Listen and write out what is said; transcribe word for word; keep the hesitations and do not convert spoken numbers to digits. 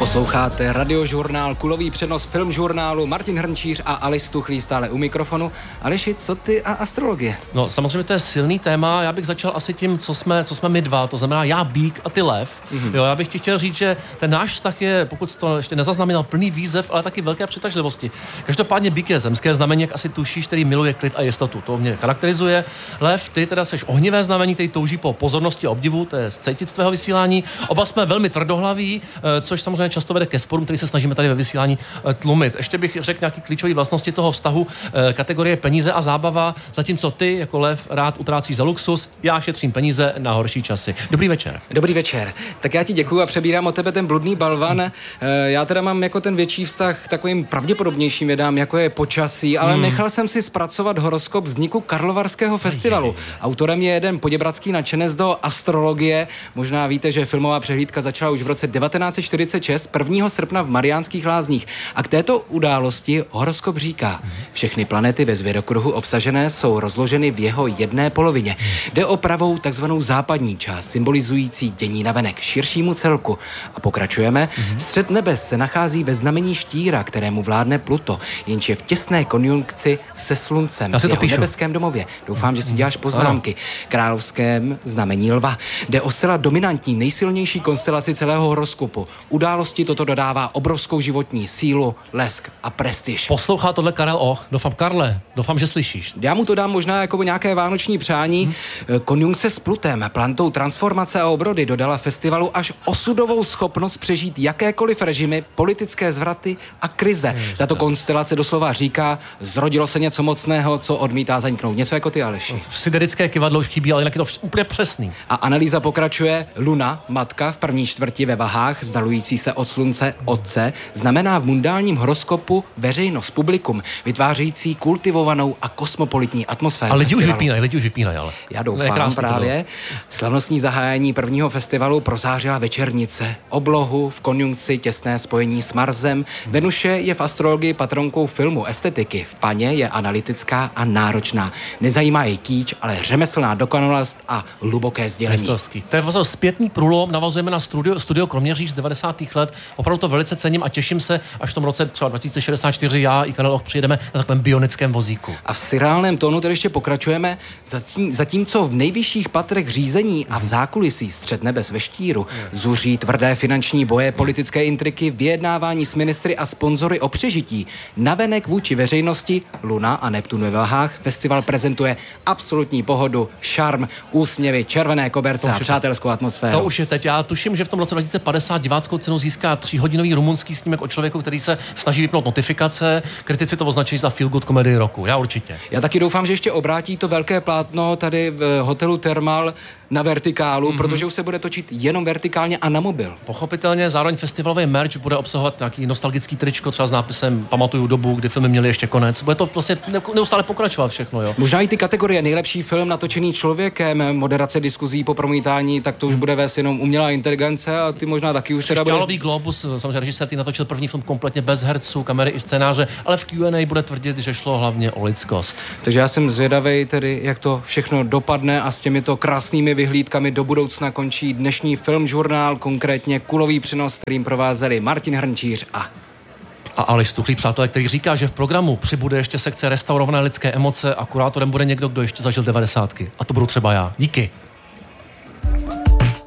Posloucháte radiožurnál, kulový přenos filmžurnálu. Martin Hrnčíř a Aleš Stuchlý stále u mikrofonu. Aleši, co ty a astrologie? No, samozřejmě to je silný téma. Já bych začal asi tím, co jsme, co jsme my dva. To znamená já býk a ty lev. Mm-hmm. Jo, já bych ti chtěl říct, že ten náš vztah je, pokud to ještě nezaznamenal, plný výzev, ale taky velké přitažlivosti. Každopádně býk je zemské znamení, jak asi tušíš, který miluje klid a jistotu. To mě charakterizuje. Lev, ty teda seš ohnivé znamení, který touží po pozornosti a obdivu, to je cítit z tvého vysílání. Oba jsme velmi tvrdohlaví, což samozřejmě často vede ke sporům, který se snažíme tady ve vysílání tlumit. Ještě bych řekl nějaký klíčové vlastnosti toho vztahu, kategorie peníze a zábava, zatímco ty jako lev rád utrácíš za luxus, já šetřím peníze na horší časy. Dobrý večer. Dobrý večer. Tak já ti děkuju a přebírám od tebe ten bludný balvan. Hmm. Já teda mám jako ten větší vztah takovým pravděpodobnějším vědám, jako je počasí, ale hmm. nechal jsem si zpracovat horoskop vzniku Karlovarského festivalu. Autorem je jeden poděbradský nadšenec do astrologie. Možná víte, že filmová přehlídka začala už v roce devatenáct set čtyřicet šest, prvního srpna v Mariánských Lázních. A k této události horoskop říká: všechny planety ve zvěrokruhu obsažené jsou rozloženy v jeho jedné polovině. Jde o pravou takzvanou západní část, symbolizující dění navenek širšímu celku. A pokračujeme. Střed nebes se nachází ve znamení štíra, kterému vládne Pluto, jenž je v těsné konjunkci se sluncem v jeho nebeském domově. Doufám, že si děláš poznámky. Královském znamení lva. Jde o zcela dominantní, nejsilnější konstelaci celého horoskopu. Události toto dodává obrovskou životní sílu, lesk a prestiž. Poslouchá tohle Karel Och. Doufám, Karle, doufám, že slyšíš. Já mu to dám možná jako nějaké vánoční přání. Hmm. Konjunkce s Plutem, plantou transformace a obrody, dodala festivalu až osudovou schopnost přežít jakékoliv režimy, politické zvraty a krize. Hmm, Tato konstelace doslova říká, zrodilo se něco mocného, co odmítá zaniknout. Něco jako ty, Aleši. Siderické kyvadlo už chybí, ale jinak je to vš- úplně přesný. A analýza pokračuje. Luna, matka v první čtvrti ve vahách, vzdalující se od slunce otce, znamená v mundálním horoskopu veřejnost, publikum, vytvářející kultivovanou a kosmopolitní atmosféru. Ale lidi už vypínají, lidi už vypínají, ale. Já doufám právě. Slavnostní zahájení prvního festivalu prozářila večernice. Oblohu v konjunkci těsné spojení s Marsem. Venuše je v astrologii patronkou filmu, estetiky. V Paně je analytická a náročná. Nezajímá jej kýč, ale řemeslná dokonalost a hluboké sdělení. Heztovský. To je vlastně zpětný průlom, navazujeme na studio, studio Kroměříž z devadesátých let. Opravdu to velice cením a těším se, až v tom roce třeba dva tisíce šedesát čtyři já i Karel Och přijedeme na takovém bionickém vozíku. A v seriálním tónu tedy ještě pokračujeme, zatím, zatímco v nejvyšších patrech řízení a v zákulisí střed nebes ve štíru zuří tvrdé finanční boje, politické intriky, vyjednávání s ministry a sponzory o přežití. Navenek vůči veřejnosti Luna a Neptun ve vahách festival prezentuje absolutní pohodu, šarm, úsměvy, červené koberce a přátelskou atmosféru. To už je teď. Já tuším, že v tom roce dva tisíce padesát diváckou cenu získá tříhodinový rumunský snímek o člověku, který se snaží vypnout notifikace. Kritici to označí za feel good komedii roku. Já určitě. Já taky doufám, že ještě obrátí to velké plátno tady v hotelu Thermal na vertikálu, mm-hmm. protože už se bude točit jenom vertikálně a na mobil. Pochopitelně zároveň festivalový merch bude obsahovat nějaký nostalgický tričko, třeba s nápisem Pamatuju dobu, kdy filmy měly ještě konec. Bude to vlastně neustále pokračovat všechno, jo. Možná i ty kategorie nejlepší film natočený člověkem, moderace diskuzí po promítání, tak to už bude vést jenom umělá inteligence a ty možná taky už teda budeš... Globus, samozřejmě režisér, ty natočil první film kompletně bez herců, kamery i scénáře, ale v Q and A bude tvrdit, že šlo hlavně o lidskost. Takže já jsem zvědavej tedy, jak to všechno dopadne a s těmito krásnými vyhlídkami do budoucna končí dnešní filmžurnál, konkrétně kulový přenos, kterým provázeli Martin Hrnčíř a A Aleš Stuchlý, přátelé, který říká, že v programu přibude ještě sekce restaurované lidské emoce a kurátorem bude někdo, kdo ještě zažil devadesátky. A to budu třeba já. Díky.